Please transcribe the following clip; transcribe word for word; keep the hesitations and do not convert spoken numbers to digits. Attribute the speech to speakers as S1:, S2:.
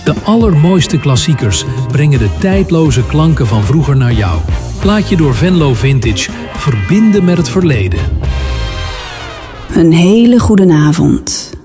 S1: De allermooiste klassiekers brengen de tijdloze klanken van vroeger naar jou. Laat je door Venlo Vintage verbinden met het verleden.
S2: Een hele goede avond.